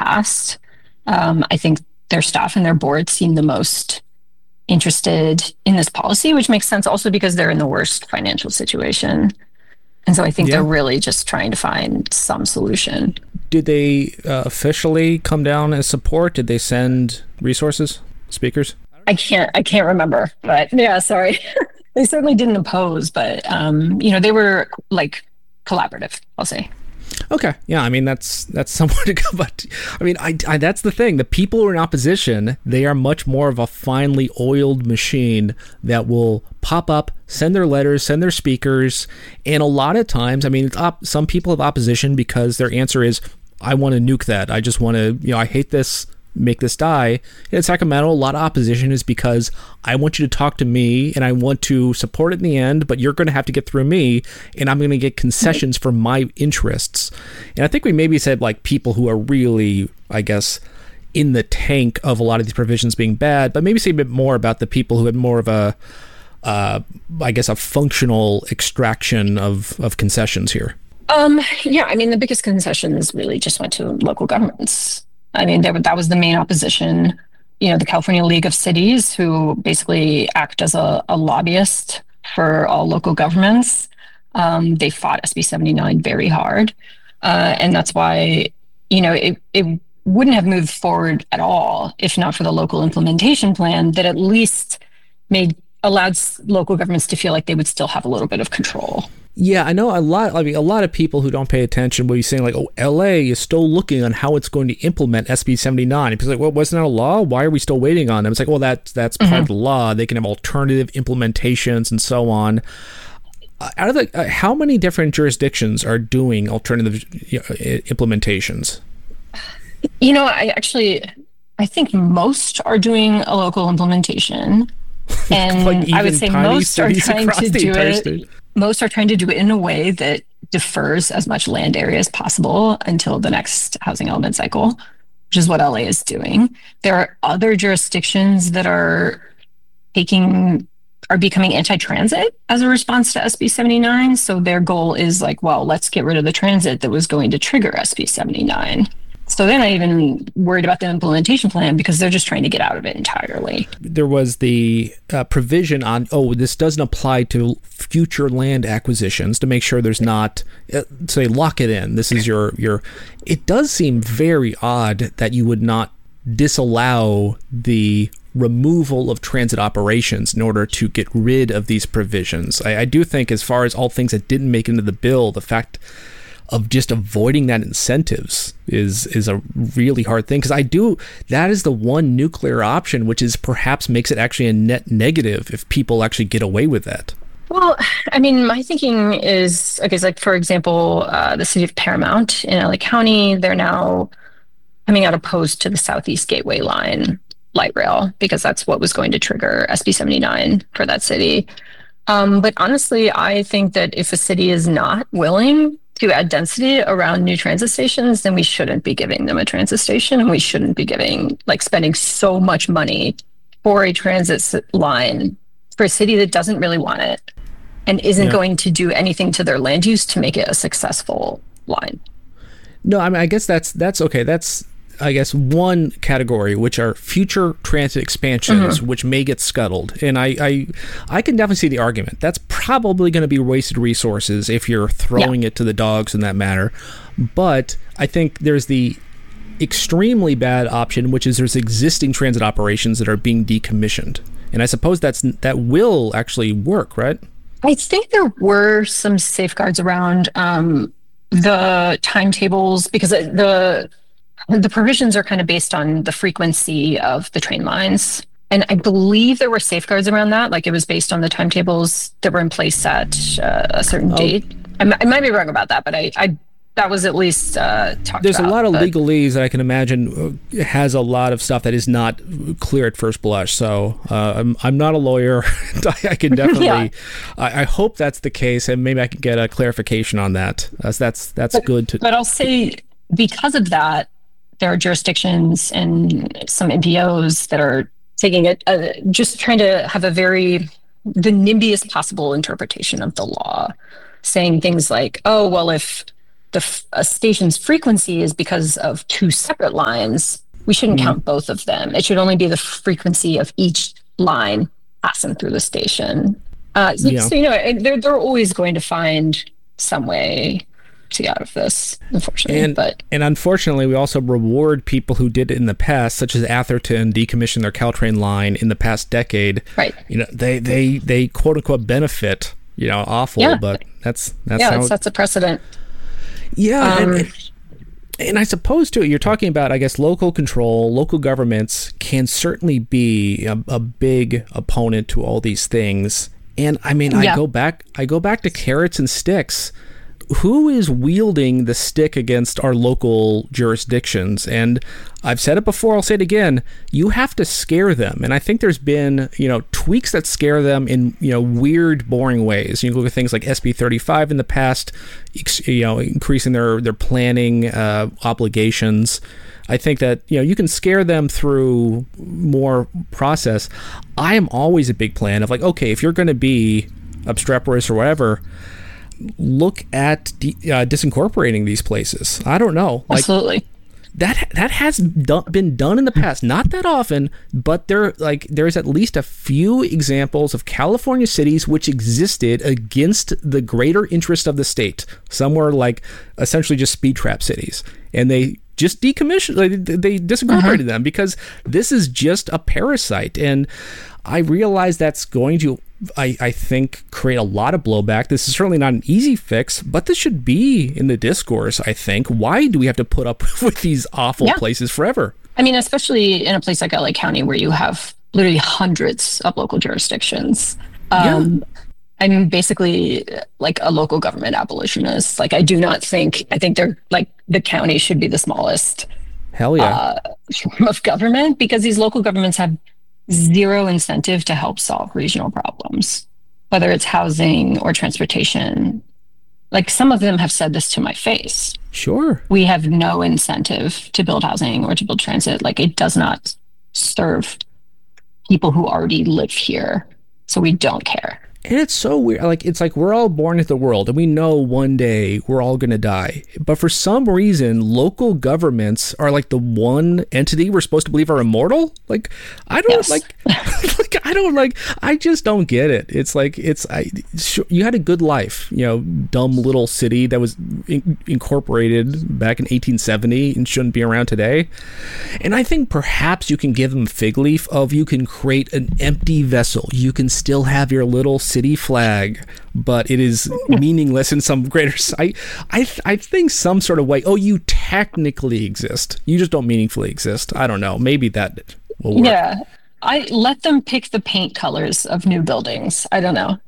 past. I think their staff and their board seem the most interested in this policy, which makes sense also because they're in the worst financial situation. And so I think they're really just trying to find some solution. Did they officially come down as support? Did they send resources, speakers? I can't remember, but yeah, sorry. They certainly didn't oppose, but they were like collaborative, I'll say. Okay, yeah, I mean that's somewhere to go, but I mean, I that's the thing. The people who are in opposition, they are much more of a finely oiled machine that will pop up, send their letters, send their speakers, and a lot of times, I mean, some people have opposition because their answer is, I want to nuke that. I just want to, I hate this. Make this die. In Sacramento, a lot of opposition is because I want you to talk to me and I want to support it in the end, but you're going to have to get through me and I'm going to get concessions for my interests. And I think we maybe said like people who are really, I guess, in the tank of a lot of these provisions being bad, but maybe say a bit more about the people who had more of a, I guess, a functional extraction of concessions here. Yeah, I mean, the biggest concessions really just went to local governments. I mean, that was the main opposition. The California League of Cities, who basically act as a lobbyist for all local governments. They fought SB 79 very hard. And that's why, it wouldn't have moved forward at all if not for the local implementation plan that at least allowed local governments to feel like they would still have a little bit of control. Yeah, I know a lot of people who don't pay attention will be saying like, oh, LA is still looking on how it's going to implement SB 79. It's like, well, wasn't that a law? Why are we still waiting on them? It's like, well, that's part of the law. They can have alternative implementations and so on. Out of how many different jurisdictions are doing alternative implementations? I think most are doing a local implementation. And like I would say most are trying to do it. State. Most are trying to do it in a way that defers as much land area as possible until the next housing element cycle, which is what LA is doing. There are other jurisdictions that are becoming anti-transit as a response to SB 79. So their goal is like, well, let's get rid of the transit that was going to trigger SB 79. So they're not even worried about the implementation plan because they're just trying to get out of it entirely. There was the provision on, this doesn't apply to future land acquisitions to make sure there's not, say, lock it in. This is your. It does seem very odd that you would not disallow the removal of transit operations in order to get rid of these provisions. I do think as far as all things that didn't make it into the bill, the fact of just avoiding that incentives is a really hard thing, because that is the one nuclear option which is perhaps makes it actually a net negative if people actually get away with that. Well, I mean, my thinking is, okay, like for example, the city of Paramount in LA County, they're now coming out opposed to the Southeast Gateway Line light rail because that's what was going to trigger SB 79 for that city. But honestly, I think that if a city is not willing to add density around new transit stations, then we shouldn't be giving them a transit station, and we shouldn't be spending so much money for a transit line for a city that doesn't really want it and isn't going to do anything to their land use to make it a successful line. No, I mean, I guess that's okay. That's, I guess, one category, which are future transit expansions, which may get scuttled. And I can definitely see the argument. That's probably going to be wasted resources if you're throwing it to the dogs in that matter. But I think there's the extremely bad option, which is there's existing transit operations that are being decommissioned. And I suppose that will actually work, right? I think there were some safeguards around the timetables, because the provisions are kind of based on the frequency of the train lines. And I believe there were safeguards around that. Like it was based on the timetables that were in place at a certain date. I might be wrong about that, but that was at least talked about. There's a lot of legalese that I can imagine has a lot of stuff that is not clear at first blush. So I'm not a lawyer. I can definitely, I hope that's the case, and maybe I can get a clarification on that. That's good. But I'll say because of that, there are jurisdictions and some NPOs that are taking it, just trying to have the NIMBYest possible interpretation of the law, saying things like, oh, well, if a station's frequency is because of two separate lines, we shouldn't count both of them. It should only be the frequency of each line passing through the station. So they're always going to find some way to get out of this, unfortunately. And unfortunately, we also reward people who did it in the past, such as Atherton decommissioned their Caltrain line in the past decade. Right. They quote unquote benefit. Awful, but that's a precedent. Yeah, and I suppose too, you're talking about, I guess, local control. Local governments can certainly be a big opponent to all these things. And I mean, I go back to carrots and sticks. Who is wielding the stick against our local jurisdictions? And I've said it before, I'll say it again. You have to scare them. And I think there's been, tweaks that scare them in, weird, boring ways. You look at things like SB 35 in the past, increasing their planning obligations. I think that, you can scare them through more process. I am always a big plan of like, okay, if you're going to be obstreperous or whatever, look at disincorporating these places. I don't know. Absolutely. That has been done in the past, not that often, but there's at least a few examples of California cities which existed against the greater interest of the state. Some were like essentially just speed trap cities, and they just decommissioned, they disincorporated them because this is just a parasite. And I realize that's going to, I think, create a lot of blowback. This is certainly not an easy fix, but this should be in the discourse, I think. Why do we have to put up with these awful places forever? I mean, especially in a place like LA County where you have literally hundreds of local jurisdictions. I'm basically like a local government abolitionist. Like, I think they're like, the county should be the smallest form of government, because these local governments have zero incentive to help solve regional problems, whether it's housing or transportation. Like, some of them have said this to my face. Sure. We have no incentive to build housing or to build transit. Like, it does not serve people who already live here. So we don't care. And it's so weird. Like, it's like we're all born into the world and we know one day we're all going to die. But for some reason, local governments are like the one entity we're supposed to believe are immortal. Like, I don't I just don't get it. It's like, you had a good life, dumb little city that was incorporated back in 1870 and shouldn't be around today. And I think perhaps you can give them fig leaf of, you can create an empty vessel. You can still have your little city flag, but it is meaningless in some greater I think some sort of way, you technically exist, you just don't meaningfully exist. I don't know, maybe that will work. I let them pick the paint colors of new buildings. I don't know,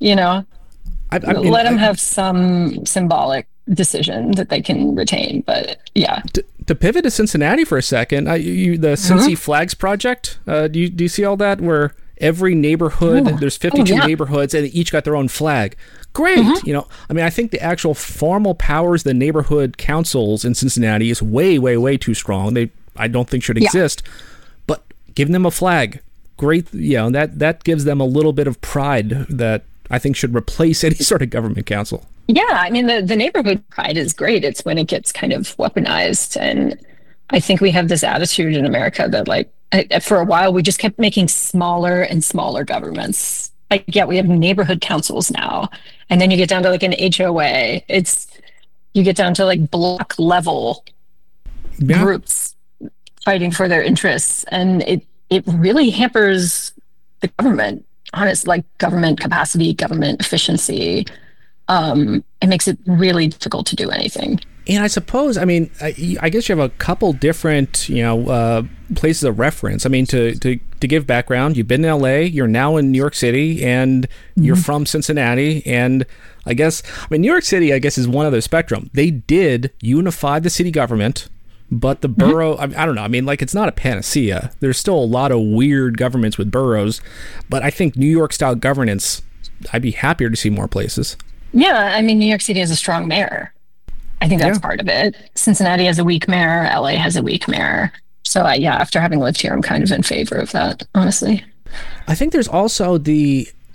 let them have some symbolic decision that they can retain. But to pivot to Cincinnati for a second, the Cincy Flags Project, do you see all that, where every neighborhood, there's 52 neighborhoods, and they each got their own flag? Great. I think the actual formal powers of the neighborhood councils in Cincinnati is way, way, way too strong. I don't think should exist. But giving them a flag, great. That gives them a little bit of pride that I think should replace any sort of government council. Yeah, I mean, the neighborhood pride is great. It's when it gets kind of weaponized. And I think we have this attitude in America that, for a while, we just kept making smaller and smaller governments. Like, we have neighborhood councils now. And then you get down to like an HOA. You get down to like block level groups fighting for their interests. And it really hampers the government, government capacity, government efficiency. It makes it really difficult to do anything. And I suppose, I guess you have a couple different, places of reference. To give background, you've been in LA, you're now in New York City, and you're from Cincinnati. And New York City, is one other spectrum. They did unify the city government, but the borough, I don't know. It's not a panacea. There's still a lot of weird governments with boroughs, but I think New York style governance, I'd be happier to see more places. Yeah, New York City has a strong mayor. I think that's part of it. Cincinnati has a weak mayor. LA has a weak mayor. So after having lived here, I'm kind of in favor of that, honestly. I think there's also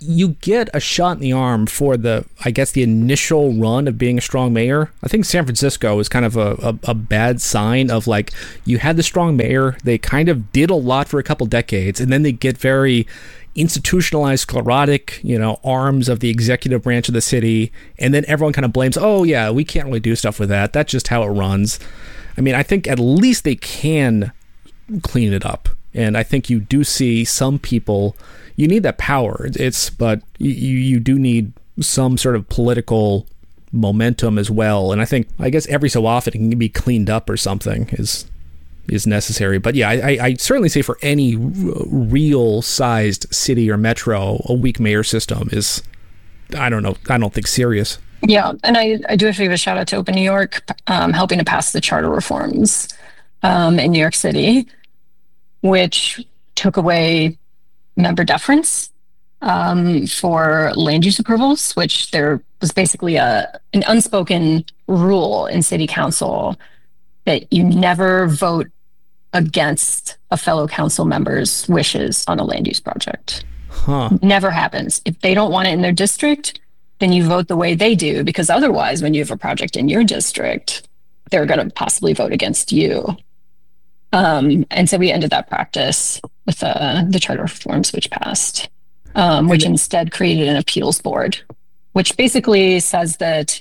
you get a shot in the arm for I guess the initial run of being a strong mayor. I think San Francisco is kind of a bad sign of like, you had the strong mayor, they kind of did a lot for a couple decades, and then they get very institutionalized, sclerotic, arms of the executive branch of the city, and then everyone kind of blames, oh yeah, we can't really do stuff with that. That's just how it runs. I mean, I think at least they can clean it up. And I think you do see some people, you need that power. But you do need some sort of political momentum as well. And I guess every so often it can be cleaned up or something is necessary. But yeah, I certainly say for any real sized city or metro, a weak mayor system is, I don't think serious. Yeah, and I do have to give a shout out to Open New York, helping to pass the charter reforms in New York City, which took away member deference for land use approvals, which there was basically an unspoken rule in city council that you never vote against a fellow council member's wishes on a land use project. Never happens. If they don't want it in their district, then you vote the way they do, because otherwise, when you have a project in your district, they're going to possibly vote against you. And so we ended that practice with the charter reforms, which passed, which instead created an appeals board, which basically says that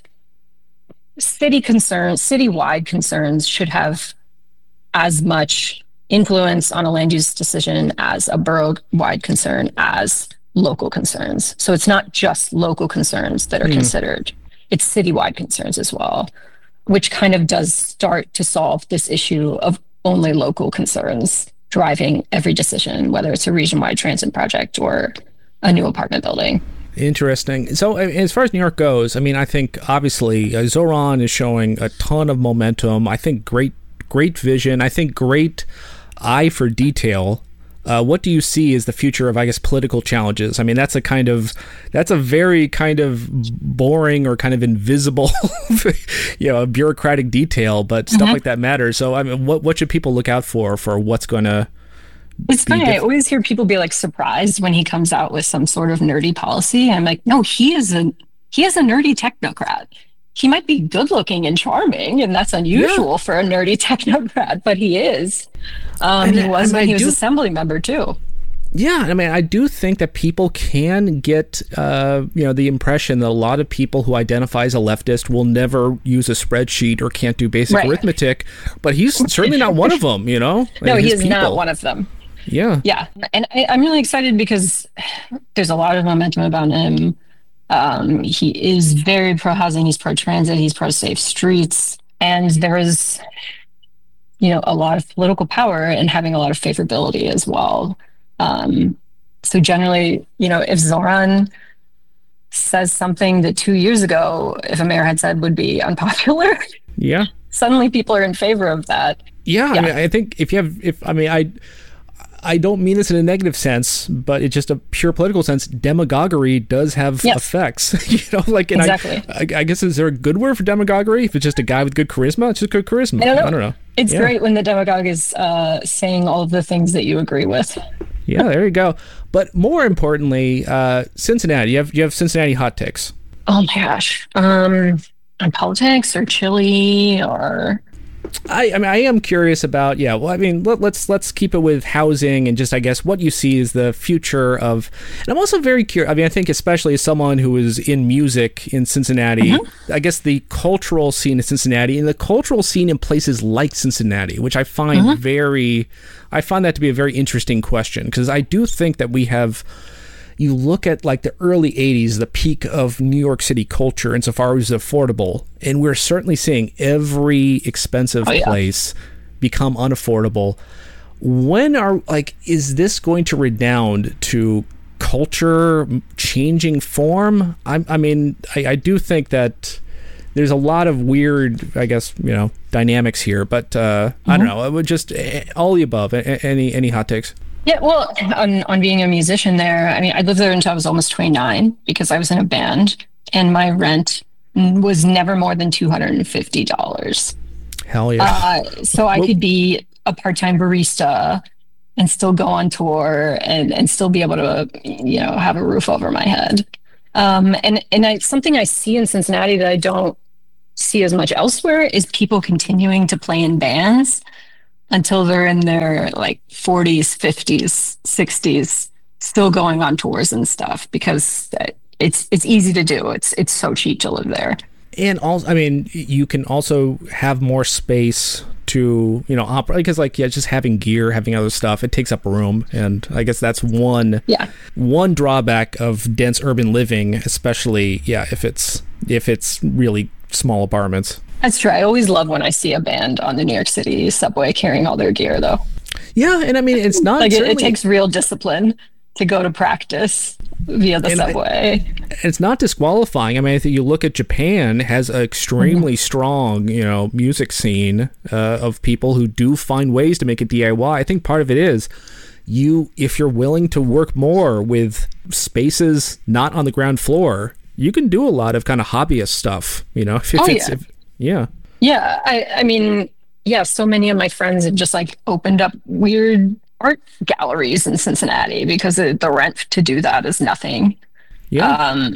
citywide concerns should have as much influence on a land use decision as a borough-wide concern as local concerns. So it's not just local concerns that are considered, it's citywide concerns as well, which kind of does start to solve this issue of only local concerns driving every decision, whether it's a region-wide transit project or a new apartment building. Interesting. So as far as New York goes, I mean, I think obviously Zoran is showing a ton of momentum. I think great vision. I think great eye for detail. What do you see as the future of, I guess, political challenges? I mean, that's a very kind of boring or kind of invisible, bureaucratic detail, but stuff like that matters. So, I mean, what should people look out for what's going to? It's funny. I always hear people be like surprised when he comes out with some sort of nerdy policy. I'm like, no, he is a nerdy technocrat. He might be good looking and charming, and that's unusual for a nerdy technocrat, but he is. He was when he was assembly member too. Yeah, I mean, I do think that people can get, the impression that a lot of people who identify as a leftist will never use a spreadsheet or can't do basic arithmetic, but he's certainly not one of them, No, he is not one of them. Yeah. Yeah, and I'm really excited because there's a lot of momentum about him. He is very pro-housing, he's pro-transit, he's pro-safe streets, and there is, a lot of political power and having a lot of favorability as well. So generally, if Zoran says something that 2 years ago, if a mayor had said would be unpopular, suddenly people are in favor of that. Yeah. I mean, I think I don't mean this in a negative sense, but it's just a pure political sense. Demagoguery does have effects, Exactly. I guess, is there a good word for demagoguery? If it's just a guy with good charisma, it's just good charisma. I don't know. It's great when the demagogue is saying all of the things that you agree with. Yeah, there you go. But more importantly, Cincinnati. You have Cincinnati hot takes. Oh my gosh. On politics or chili or... I am curious about, let's keep it with housing and just, I guess, what you see is the future of, and I'm also very curious, I think especially as someone who is in music in Cincinnati, I guess the cultural scene in Cincinnati and the cultural scene in places like Cincinnati, which I find I find that to be a very interesting question, because I do think that we have, you look at like the early 80s, the peak of New York City culture insofar as affordable, and we're certainly seeing every expensive place become unaffordable. When is this going to redound to culture changing form? I do think that there's a lot of weird, I guess, dynamics here, but I don't know. It would just all the above. Any hot takes? Yeah, well, on being a musician there, I lived there until I was almost 29 because I was in a band, and my rent was never more than $250. Hell yeah. So I could be a part-time barista and still go on tour and still be able to, have a roof over my head. Something I see in Cincinnati that I don't see as much elsewhere is people continuing to play in bands until they're in their like 40s, 50s, 60s, still going on tours and stuff because it's easy to do. It's so cheap to live there. And also, I mean, you can also have more space to, operate, because just having gear, having other stuff, it takes up room. And I guess that's one drawback of dense urban living, especially, if it's really small apartments. That's true. I always love when I see a band on the New York City subway carrying all their gear, though. Yeah, and I mean, it's not like it takes real discipline to go to practice via the subway. It's not disqualifying. I mean, I think you look at Japan, has an extremely strong, music scene of people who do find ways to make it DIY. I think part of it is if you're willing to work more with spaces not on the ground floor, you can do a lot of kind of hobbyist stuff, Yeah. I mean, so many of my friends have just like opened up weird art galleries in Cincinnati because the rent to do that is nothing. Yeah.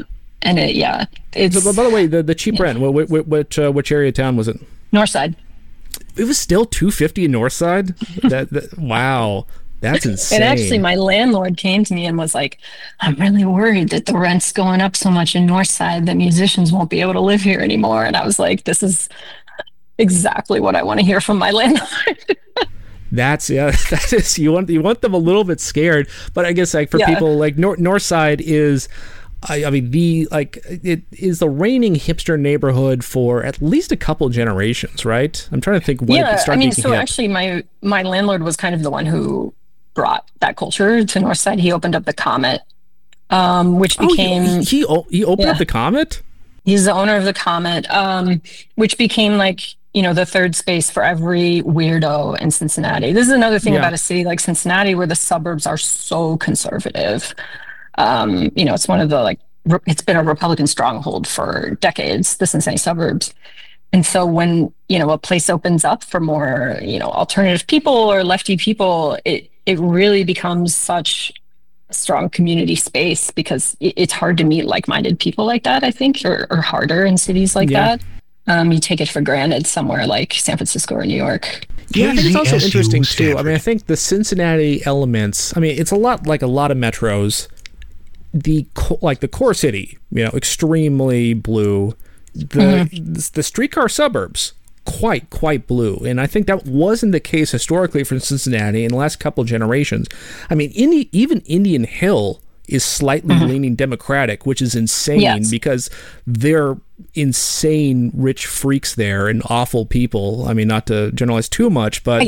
It's. So, by the way, the cheap rent. Which area of town was it? Northside. It was still $250 in Northside. Wow. That's insane. And actually, my landlord came to me and was like, I'm really worried that the rent's going up so much in Northside that musicians won't be able to live here anymore. And I was like, this is exactly what I want to hear from my landlord. That is, you want them a little bit scared. But I guess like for people like Northside is, I mean, it is the reigning hipster neighborhood for at least a couple generations, right? I'm trying to think when it started. Actually my landlord was kind of the one who brought that culture to Northside. He opened up the Comet, which became he opened up the Comet. He's the owner of the Comet, which became like the third space for every weirdo in Cincinnati. This is another thing about a city like Cincinnati where the suburbs are so conservative. It's one of the it's been a Republican stronghold for decades, the Cincinnati suburbs. And so when, a place opens up for more, alternative people or lefty people, it really becomes such a strong community space because it's hard to meet like-minded people like that, I think, or harder in cities like that. You take it for granted somewhere like San Francisco or New York. Yeah, I think it's also interesting too. I mean, I think the Cincinnati elements, I mean, it's a lot like a lot of metros. The core city, extremely blue. The streetcar suburbs, quite blue. And I think that wasn't the case historically for Cincinnati in the last couple of generations. I mean, even Indian Hill is slightly leaning Democratic, which is insane because they're insane rich freaks there and awful people. I mean, not to generalize too much, but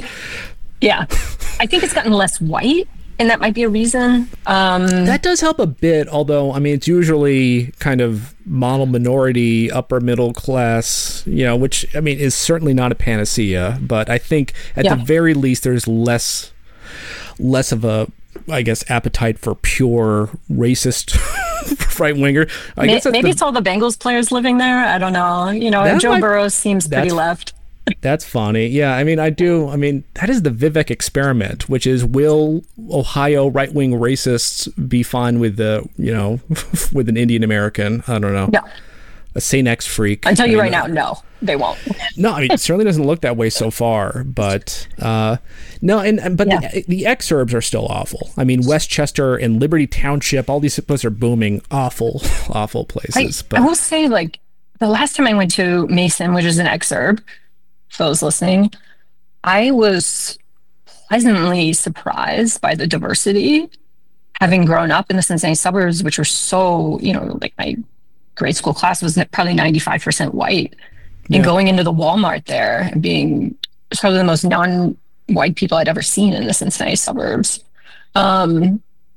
I think it's gotten less white. And that might be a reason. That does help a bit, although, I mean, it's usually kind of model minority, upper middle class, which, I mean, is certainly not a panacea. But I think at the very least, there's less of a, I guess, appetite for pure racist right winger. Maybe it's all the Bengals players living there. I don't know. Joe Burrow seems pretty left. That's funny. Yeah, I mean, that is the Vivek experiment, which is, will Ohio right-wing racists be fine with with an Indian American? I don't know. No. A Saint X freak. I tell you right now, no, they won't. No, I mean, it certainly doesn't look that way so far, but the exurbs are still awful. I mean, Westchester and Liberty Township, all these places are booming, awful places. I will say, the last time I went to Mason, which is an exurb, for those listening, I was pleasantly surprised by the diversity, having grown up in the Cincinnati suburbs, which were so, my grade school class was probably 95% white. And going into the Walmart there and being probably the most non-white people I'd ever seen in the Cincinnati suburbs. But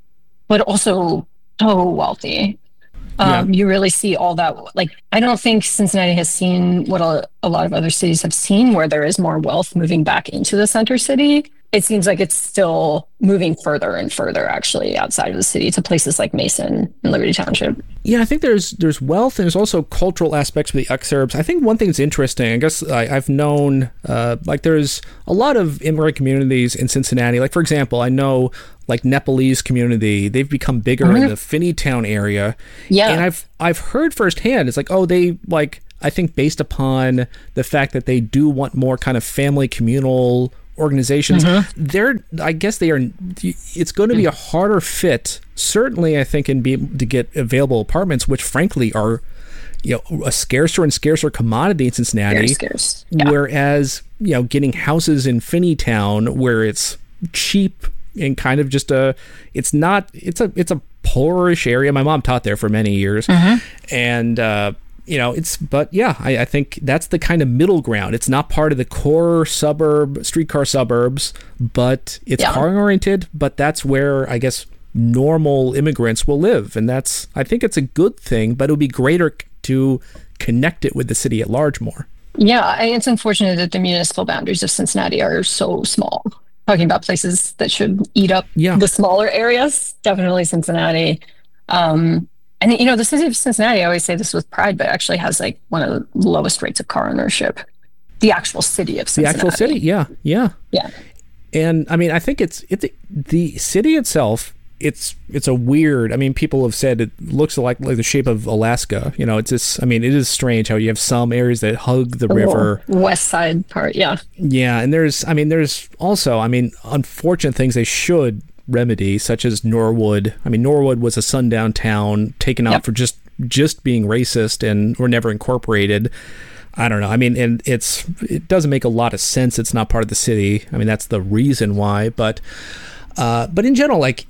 also so wealthy. You really see all that. I don't think Cincinnati has seen what a lot of other cities have seen, where there is more wealth moving back into the center city. it seems like it's still moving further and further, actually, outside of the city to places like Mason and Liberty Township. Yeah, I think there's wealth and there's also cultural aspects of the exurbs. I think one thing that's interesting, I guess I've known, like there's a lot of immigrant communities in Cincinnati. Like, for example, I know like Nepalese community, they've become bigger in the Finneytown area. Yeah. And I've heard firsthand, it's like, oh, they like, I think based upon the fact that they do want more kind of family communal organizations, I guess they are, it's going to be a harder fit, certainly I think, in being to get available apartments, which frankly are, you know, a scarcer and scarcer commodity in Cincinnati. Very scarce. Yeah. Whereas, you know, getting houses in Finneytown where it's cheap and kind of just it's a poorish area. My mom taught there for many years. And, you know, I think that's the kind of middle ground. It's not part of the core streetcar suburbs, but it's car oriented, but that's where I guess normal immigrants will live. And I think it's a good thing, but it would be greater to connect it with the city at large more. Yeah, it's unfortunate that the municipal boundaries of Cincinnati are so small. Talking about places that should eat up the smaller areas, definitely Cincinnati. And, you know, the city of Cincinnati, I always say this with pride, but actually has like one of the lowest rates of car ownership. The actual city of Cincinnati. The actual city, yeah. And I mean, I think it's the city itself. It's a weird. I mean, people have said it looks like the shape of Alaska. You know, it's just. I mean, it is strange how you have some areas that hug the river. West side part, yeah. Yeah, and there's also, unfortunate things they should remedy, such as Norwood. I mean, Norwood was a sundown town taken out for just being racist and were never incorporated. I don't know. I mean, and it doesn't make a lot of sense. It's not part of the city. I mean, that's the reason why. But in general, like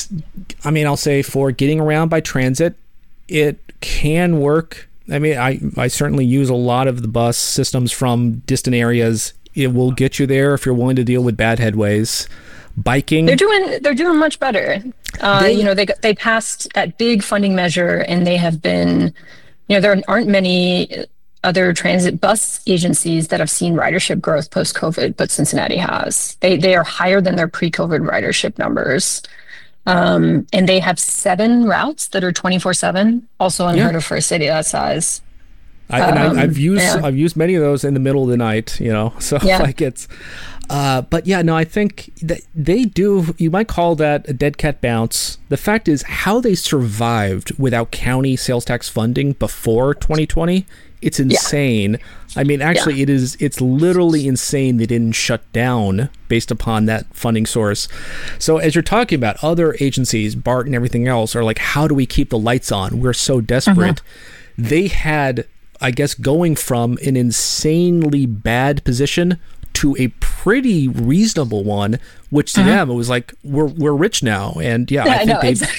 I mean, I'll say for getting around by transit, it can work. I mean, I certainly use a lot of the bus systems from distant areas. It will get you there if you're willing to deal with bad headways. Biking, they're doing much better. They passed that big funding measure, and they have been, you know, there aren't many other transit bus agencies that have seen ridership growth post-COVID, but Cincinnati has. They are higher than their pre-COVID ridership numbers, and they have 7 routes that are 24/7. Also unheard of for a city that size. I've used many of those in the middle of the night, you know, so like it's. But yeah, no, I think that they do, you might call that a dead cat bounce. The fact is how they survived without county sales tax funding before 2020. It's insane. I mean, actually it's literally insane they didn't shut down based upon that funding source. So as you're talking about other agencies, BART and everything else are like, how do we keep the lights on? We're so desperate. They had, I guess, going from an insanely bad position to a pretty reasonable one, which to them it was like we're rich now, and I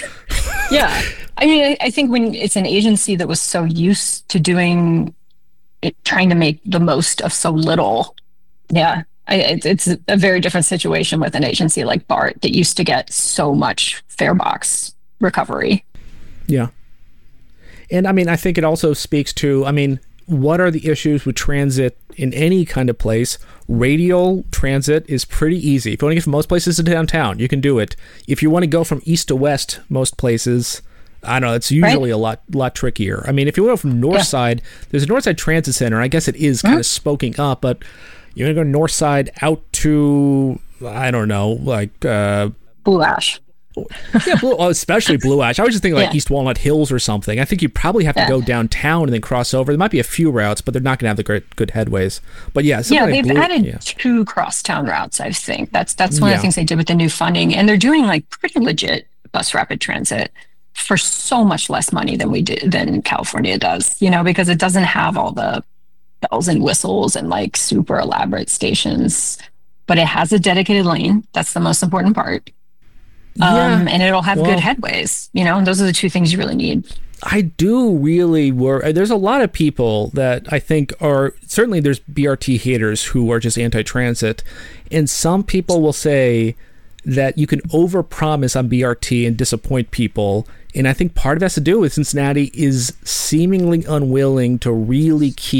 mean, I think when it's an agency that was so used to doing it, trying to make the most of so little, it's a very different situation with an agency like BART that used to get so much fare box recovery. Yeah, and I mean, I think it also speaks to, I mean, what are the issues with transit in any kind of place? Radial transit is pretty easy. If you want to get from most places to downtown, you can do it. If you want to go from east to west, most places, I don't know, it's usually a lot trickier. I mean, if you go from north side, there's a north side transit center. I guess it is kind of spoking up, but you're going to go north side out to, I don't know, like... Blue Ash. Especially Blue Ash. I was just thinking like East Walnut Hills or something. I think you probably have to go downtown and then cross over. There might be a few routes, but they're not going to have the good headways. But they've added 2 crosstown routes. I think that's one of the things they did with the new funding, and they're doing like pretty legit bus rapid transit for so much less money than California does. You know, because it doesn't have all the bells and whistles and like super elaborate stations, but it has a dedicated lane. That's the most important part. And it'll have good headways, you know, and those are the 2 things you really need. I do really worry. There's a lot of people that I think are, certainly there's BRT haters who are just anti-transit. And some people will say that you can overpromise on BRT and disappoint people. And I think part of it has to do with Cincinnati is seemingly unwilling to really keep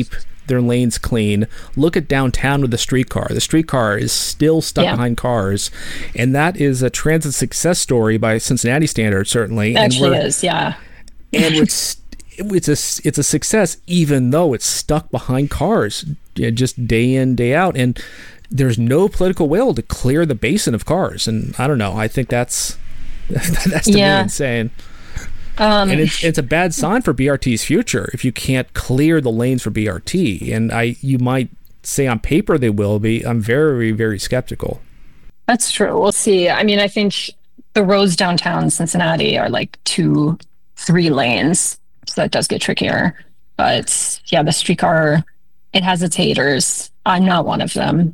their lanes clean. Look at downtown with the streetcar. The streetcar is still stuck behind cars, and that is a transit success story by Cincinnati standards, certainly. It actually is, yeah. And it's a success, even though it's stuck behind cars, just day in, day out, and there's no political will to clear the basin of cars. And I don't know. I think that's to me insane. And it's a bad sign for BRT's future if you can't clear the lanes for BRT. And you might say on paper they will be. I'm very, very skeptical. That's true. We'll see. I mean, I think the roads downtown Cincinnati are like 2-3 lanes, so that does get trickier. But yeah, the streetcar, it has its haters. I'm not one of them.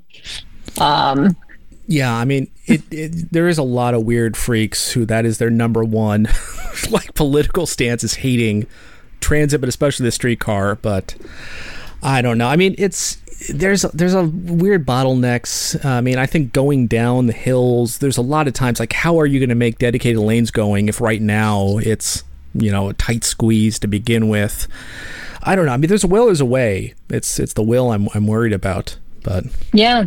Yeah, I mean, there is a lot of weird freaks who that is their number one like political stance, is hating transit, but especially the streetcar. But I don't know. I mean, there's a weird bottlenecks. I mean, I think going down the hills, there's a lot of times like, how are you going to make dedicated lanes going if right now it's, a tight squeeze to begin with? I don't know. I mean, there's a will, there's a way. It's the will I'm worried about. But yeah.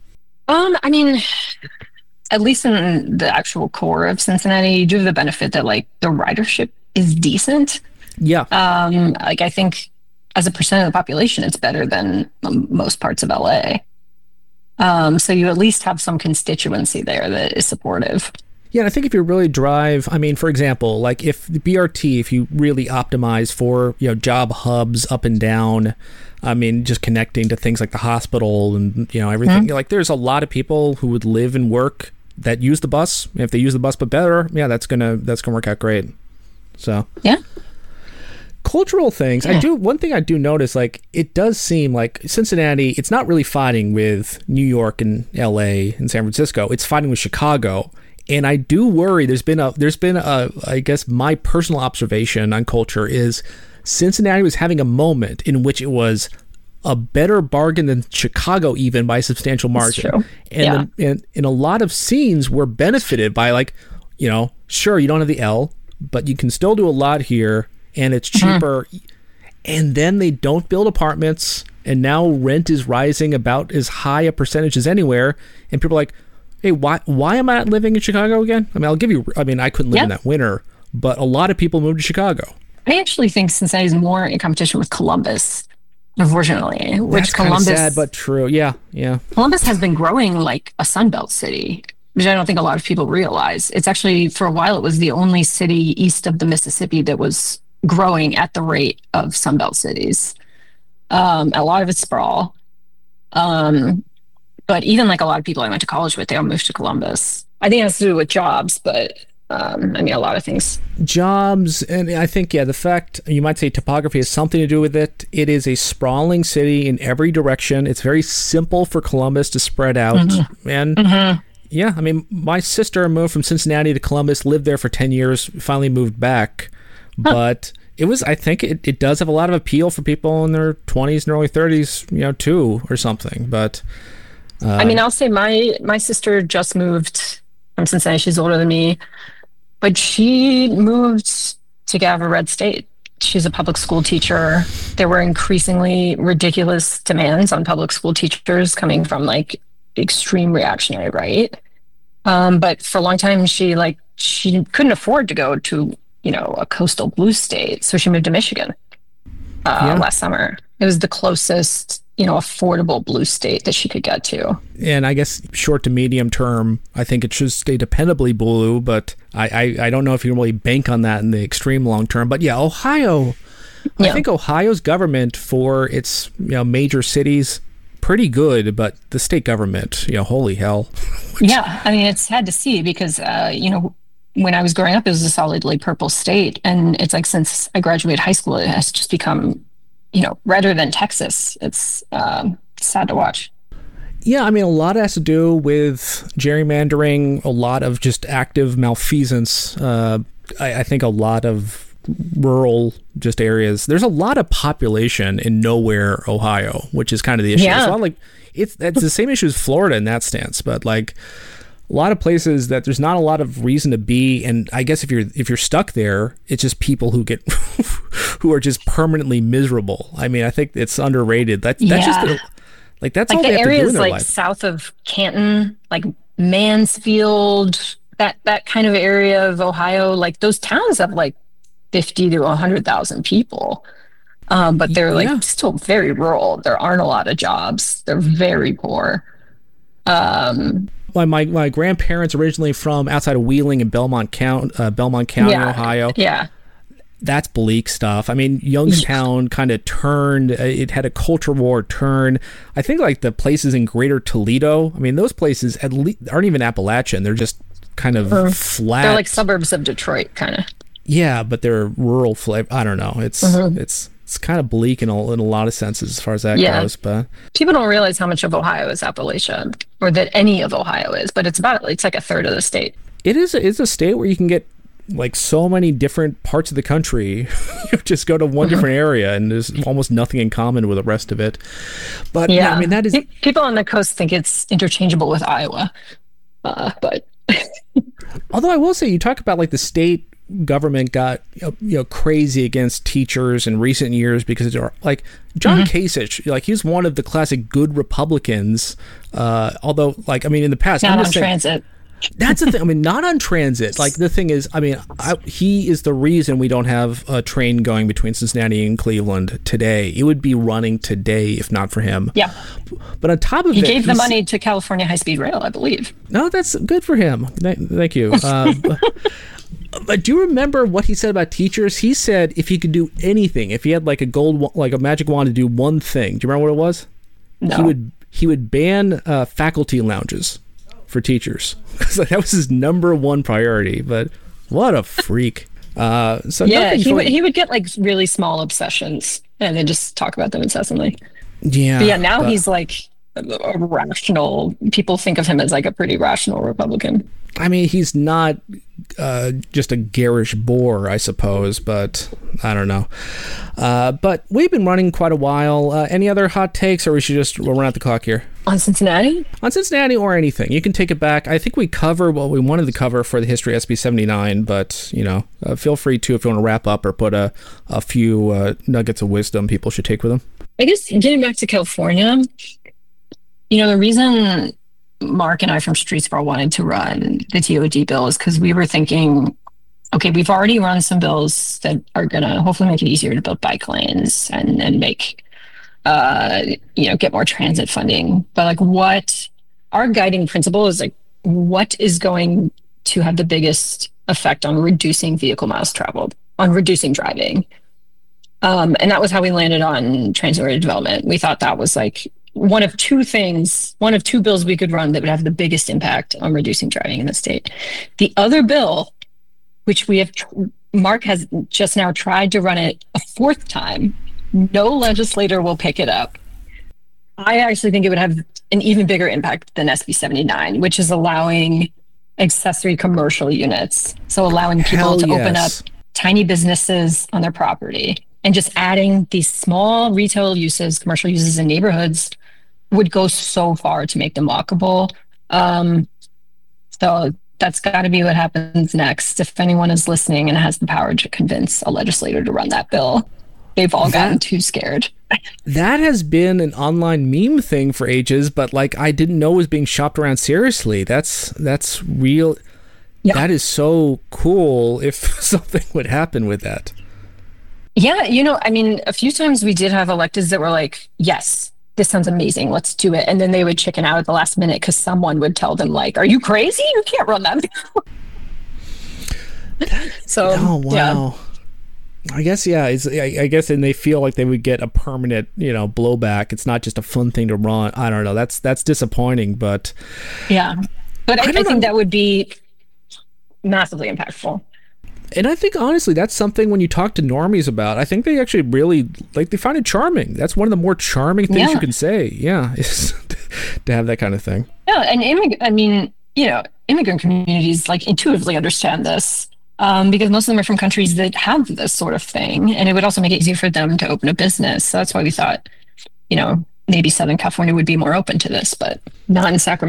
I mean, at least in the actual core of Cincinnati, you do have the benefit that like the ridership is decent. Yeah. Like I think as a percent of the population, it's better than most parts of LA. So you at least have some constituency there that is supportive. Yeah, I think if you really drive, I mean, for example, like if the BRT, if you really optimize for, job hubs up and down, I mean, just connecting to things like the hospital and, everything, Mm-hmm. like there's a lot of people who would live and work that use the bus. And if they use the bus but better, yeah, that's gonna work out great. So yeah. Cultural things. Yeah. One thing I do notice, like it does seem like Cincinnati, it's not really fighting with New York and LA and San Francisco. It's fighting with Chicago. And I do worry there's been a I guess my personal observation on culture is Cincinnati was having a moment in which it was a better bargain than Chicago, even by a substantial margin. And in a lot of scenes were benefited by like, sure, you don't have the L, but you can still do a lot here and it's cheaper. Mm-hmm. And then they don't build apartments and now rent is rising about as high a percentage as anywhere. And people are like, hey, why am I not living in Chicago again? I mean, I couldn't live in that winter, but a lot of people moved to Chicago. I actually think Cincinnati is more in competition with Columbus, unfortunately. That's kind of sad, but true. Yeah. Columbus has been growing like a Sunbelt city, which I don't think a lot of people realize. It's actually, for a while, it was the only city east of the Mississippi that was growing at the rate of Sunbelt cities. A lot of it's sprawl. But even like a lot of people I went to college with, they all moved to Columbus. I think it has to do with jobs, but I mean, a lot of things. Jobs, and I think, the fact, you might say topography has something to do with it. It is a sprawling city in every direction. It's very simple for Columbus to spread out. Mm-hmm. And yeah, I mean, my sister moved from Cincinnati to Columbus, lived there for 10 years, finally moved back. Huh. But I think it does have a lot of appeal for people in their 20s and early 30s, too, or something. But I mean, I'll say my sister just moved from Cincinnati. She's older than me, but she moved to Gavin Red State. She's a public school teacher. There were increasingly ridiculous demands on public school teachers coming from like extreme reactionary right. But for a long time, she couldn't afford to go to, a coastal blue state. So she moved to Michigan last summer. It was the closest, affordable blue state that she could get to. And I guess short to medium term, I think it should stay dependably blue, but I don't know if you can really bank on that in the extreme long term. But yeah, Ohio, I think Ohio's government for its major cities, pretty good, but the state government, holy hell. Yeah, I mean, it's sad to see because, when I was growing up, it was a solidly purple state. And it's like since I graduated high school, it has just become redder than Texas. It's sad to watch. Yeah, I mean, a lot has to do with gerrymandering, a lot of just active malfeasance. I think a lot of rural just areas. There's a lot of population in nowhere, Ohio, which is kind of the issue. Yeah. It's not like it's the same issue as Florida in that stance, but like a lot of places that there's not a lot of reason to be, and I guess if you're stuck there, it's just people who get who are just permanently miserable. I mean, I think it's underrated. That's just like that's like all the they have to do in areas their like life. south of Canton, like Mansfield, that kind of area of Ohio, like those towns have like 50 to 100,000 people. But they're like Yeah. still very rural. There aren't a lot of jobs. They're very poor. My grandparents originally from outside of Wheeling in Belmont County, Ohio. Yeah. That's bleak stuff. I mean, Youngstown kind of turned. It had a culture war turn. I think like the places in Greater Toledo. I mean, those places at least aren't even Appalachian. They're just kind of flat. They're like suburbs of Detroit, kind of. Yeah, but they're rural flavor. I don't know. It's kind of bleak in a lot of senses as far as that goes. But people don't realize how much of Ohio is Appalachia, or that any of Ohio is. But it's like a third of the state. it's a state where you can get like so many different parts of the country. You just go to one different area and there's almost nothing in common with the rest of it. But yeah, I mean, that is, people on the coast think it's interchangeable with Iowa, but although I will say, you talk about like the state government got crazy against teachers in recent years because they're like John Kasich, like he's one of the classic good Republicans, although like I mean in the past not on transit. That's the thing. I mean, not on transit. Like the thing is, I mean, he is the reason we don't have a train going between Cincinnati and Cleveland today. It would be running today if not for him. Yeah. But on top of he gave the money to California High-Speed Rail, I believe. No, that's good for him. Thank you. But do you remember what he said about teachers? He said if he could do anything, if he had like a magic wand to do one thing, do you remember what it was? No. He would ban faculty lounges for teachers. That was his number one priority. But what a freak. He would get like really small obsessions and then just talk about them incessantly. Yeah. But now he's like a rational. People think of him as like a pretty rational Republican. I mean, he's not just a garish bore, I suppose, but I don't know. But we've been running quite a while. Any other hot takes, or we should just run out the clock here? On Cincinnati? On Cincinnati or anything. You can take it back. I think we cover what we wanted to cover for the history of SB 79, but, feel free to if you want to wrap up or put a few nuggets of wisdom people should take with them. I guess getting back to California, the reason Mark and I from Streetsboro wanted to run the TOD bill is because we were thinking, okay, we've already run some bills that are going to hopefully make it easier to build bike lanes and make, get more transit funding. But like what our guiding principle is like, what is going to have the biggest effect on reducing vehicle miles traveled, on reducing driving? And that was how we landed on transit-oriented development. We thought that was like one of two bills we could run that would have the biggest impact on reducing driving in the state. The other bill, which Mark has just now tried to run it a fourth time, no legislator will pick it up. I actually think it would have an even bigger impact than SB 79, which is allowing accessory commercial units. So allowing people to open up tiny businesses on their property and just adding these small retail uses, commercial uses in neighborhoods would go so far to make them walkable. So that's got to be what happens next. If anyone is listening and has the power to convince a legislator to run that bill, they've all gotten too scared. That has been an online meme thing for ages, but like I didn't know it was being shopped around seriously. That's real. Yeah. That is so cool if something would happen with that. Yeah, a few times we did have electeds that were like, yes, this sounds amazing, let's do it. And then they would chicken out at the last minute because someone would tell them like, are you crazy? You can't run that. So, oh, wow. Yeah. I guess, yeah. I guess, and they feel like they would get a permanent, blowback. It's not just a fun thing to run. I don't know. That's disappointing, but yeah. But I think that would be massively impactful. And I think, honestly, that's something when you talk to normies about, I think they actually really, like, they find it charming. That's one of the more charming things you can say. Yeah, is to have that kind of thing. Yeah, and immigrant communities, like, intuitively understand this because most of them are from countries that have this sort of thing. And it would also make it easier for them to open a business. So that's why we thought, maybe Southern California would be more open to this, but not in Sacramento.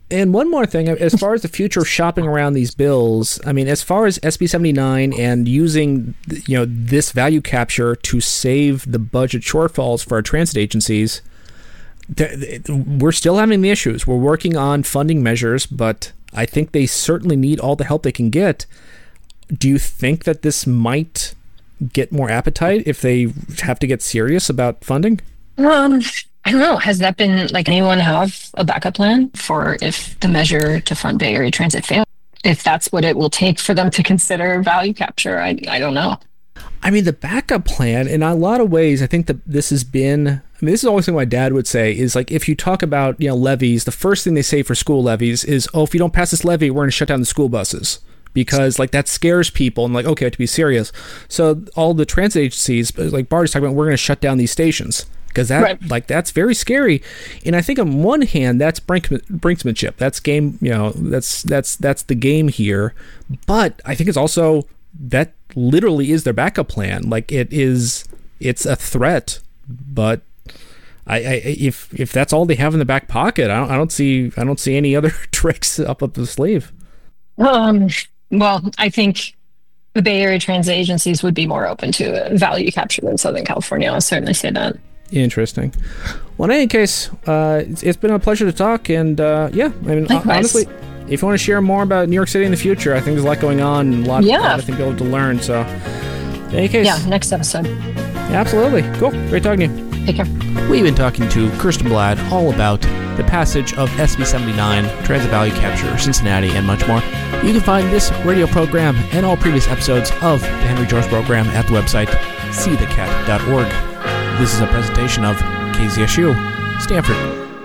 And one more thing, as far as the future of shopping around these bills, I mean, as far as SB 79 and using, this value capture to save the budget shortfalls for our transit agencies, we're still having the issues. We're working on funding measures, but I think they certainly need all the help they can get. Do you think that this might get more appetite if they have to get serious about funding? I don't know. Has that been anyone have a backup plan for if the measure to fund Bay Area Transit fails? If that's what it will take for them to consider value capture, I don't know. I mean, the backup plan, in a lot of ways, I think that this has been, this is always something my dad would say, is if you talk about, levies, the first thing they say for school levies is, if you don't pass this levy, we're going to shut down the school buses. Because that scares people and okay, to be serious. So all the transit agencies, like Barty's talking about, we're going to shut down these stations. Because that that's very scary, and I think on one hand that's brinksmanship. That's game, that's the game here. But I think it's also that literally is their backup plan. It's a threat. But if that's all they have in the back pocket, I don't see any other tricks up the sleeve. Well, I think the Bay Area transit agencies would be more open to value capture than Southern California. I'll certainly say that. Interesting. Well, in any case, it's been a pleasure to talk, and honestly, if you want to share more about New York City in the future, I think there's a lot going on, and a lot I think you'll be able to learn. So, in any case, next episode. Absolutely, cool, great talking to you. Take care. We've been talking to Kirsten Blad all about the passage of SB 79, Transit Value Capture, Cincinnati, and much more. You can find this radio program and all previous episodes of the Henry George program at the website seethecat.org. This is a presentation of KZSU, Stanford.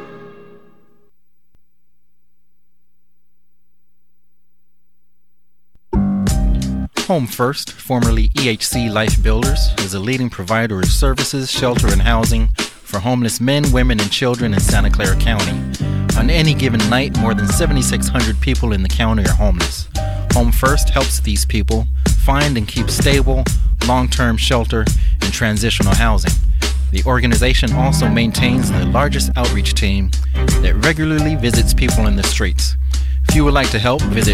Home First, formerly EHC Life Builders, is a leading provider of services, shelter, and housing for homeless men, women, and children in Santa Clara County. On any given night, more than 7,600 people in the county are homeless. Home First helps these people find and keep stable, long-term shelter and transitional housing. The organization also maintains the largest outreach team that regularly visits people in the streets. If you would like to help, visit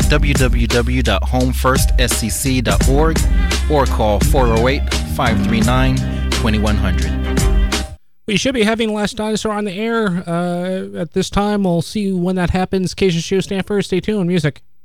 www.homefirstscc.org or call 408-539-2100. We should be having Last Dinosaur on the air at this time. We'll see when that happens. KZSU Stanford, stay tuned. Music.